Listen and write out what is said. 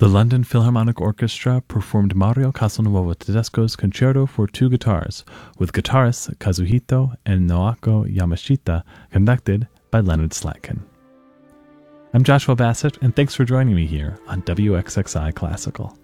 The London Philharmonic Orchestra performed Mario Castelnuovo Tedesco's Concerto for Two Guitars, with guitarists Kazuhito and Naoko Yamashita, conducted by Leonard Slatkin. I'm Joshua Bassett, and thanks for joining me here on WXXI Classical.